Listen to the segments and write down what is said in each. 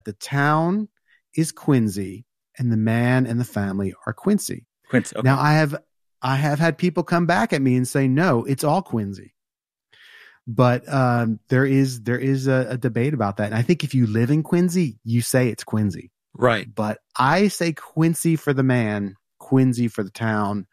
The town is Quincy, and the man and the family are Quincy. Quincy. Okay. Now, I have had people come back at me and say, no, it's all Quincy. But there is a debate about that. And I think if you live in Quincy, you say it's Quincy. Right. But I say Quincy for the man, Quincy for the town.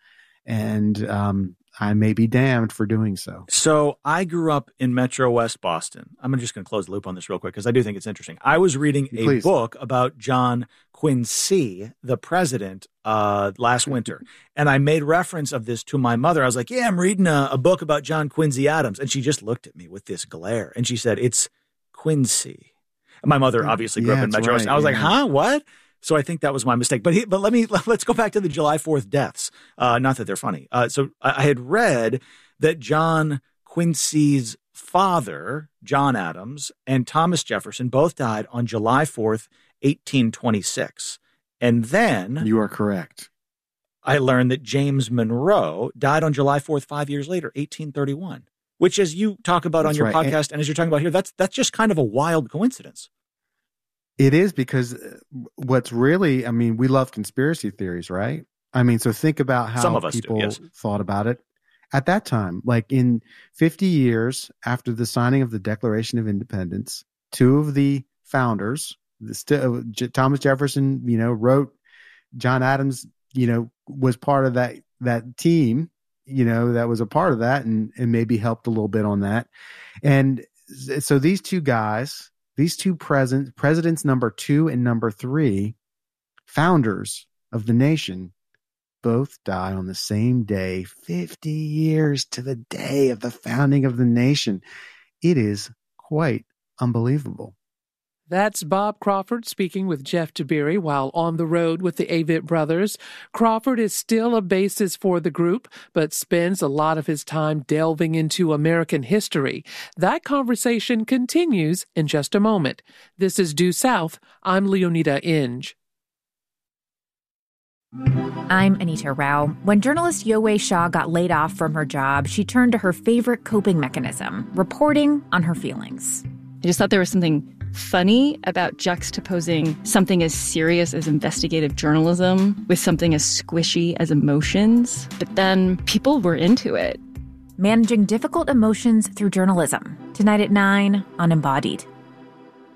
And I may be damned for doing so. So I grew up in Metro West Boston. I'm just going to close the loop on this real quick because I do think it's interesting. I was reading a book about John Quincy, the president, last winter. And I made reference of this to my mother. I was like, yeah, I'm reading a book about John Quincy Adams. And she just looked at me with this glare. And she said, it's Quincy. And my mother obviously grew up in Metro West. I was like, huh? What? So I think that was my mistake. But let's go back to the July 4th deaths. Not that they're funny. So I had read that John Quincy's father, John Adams, and Thomas Jefferson both died on July 4th, 1826. And then you are correct. I learned that James Monroe died on July 4th, 5 years later, 1831, which, as you talk about on your podcast and as you're talking about here, that's just kind of a wild coincidence. It is, because what's really, I mean, we love conspiracy theories, right? I mean, so think about how people thought about it at that time. Like in 50 years after the signing of the Declaration of Independence, two of the founders, Thomas Jefferson, wrote, John Adams, was part of that team, that was a part of that and maybe helped a little bit on that. And so these two guys, these two presidents, number 2 and number 3, founders of the nation, both die on the same day, 50 years to the day of the founding of the nation. It is quite unbelievable. That's Bob Crawford speaking with Jeff Tiberi while on the road with the Avett brothers. Crawford is still a basis for the group, but spends a lot of his time delving into American history. That conversation continues in just a moment. This is Due South. I'm Leonida Inge. I'm Anita Rao. When journalist Yowei Shaw got laid off from her job, she turned to her favorite coping mechanism, reporting on her feelings. I just thought there was something funny about juxtaposing something as serious as investigative journalism with something as squishy as emotions. But then people were into it. Managing difficult emotions through journalism. Tonight at 9 on Embodied.